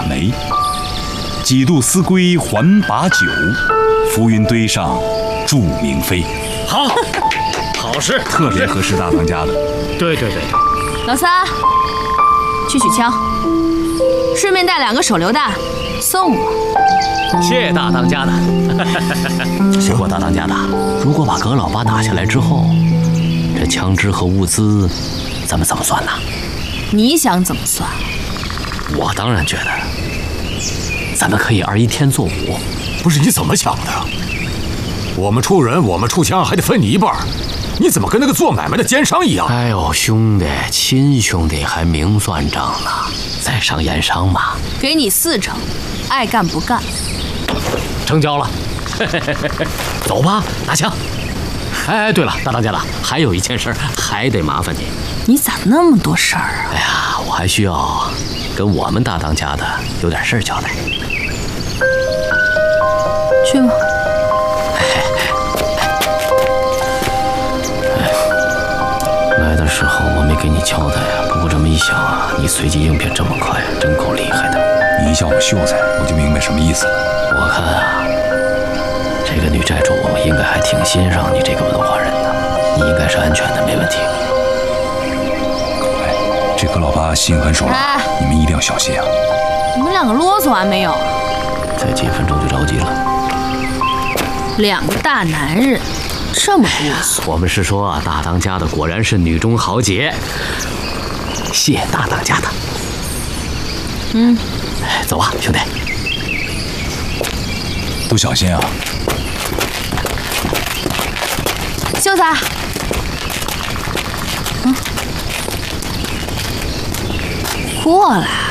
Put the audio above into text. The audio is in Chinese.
梅。几度思归还把酒，浮云堆上祝明妃。 好，好事， 特别合适大当家的。 对。 老三，去取枪，顺便带2个手榴弹，送我。 谢大当家的。不过大当家的，如果把葛老八打下来之后，这枪支和物资，咱们怎么算呢？ 你想怎么算？ 我当然觉得，咱们可以2-1天作5。 不是你怎么想的？我们出人，我们出枪，还得分你一半，你怎么跟那个做买卖的奸商一样？ 哎呦，兄弟，亲兄弟还明算账呢，在商言商嘛。 给你40%，爱干不干。 成交了。走吧，拿枪。哎，对了，大当家的，还有一件事还得麻烦你。 你咋那么多事儿啊？ 哎呀，我还需要跟我们大当家的有点事儿交代。 去吧。 来的时候我没给你交代啊，不过这么一想啊，你随机应变这么快，真够厉害的。 你一叫我秀才，我就明白什么意思了。 我看啊，这个女债主应该还挺欣赏你这个文化人的，你应该是安全的，没问题。 哎，这葛老八心狠手辣，你们一定要小心啊！ 你们2个啰嗦完没有？ 再几分钟就着急了。 2个大男人，这么啰嗦。 我们是说啊，大当家的果然是女中豪杰，谢大当家的。走吧，兄弟， 都小心啊！ 秀才，过来。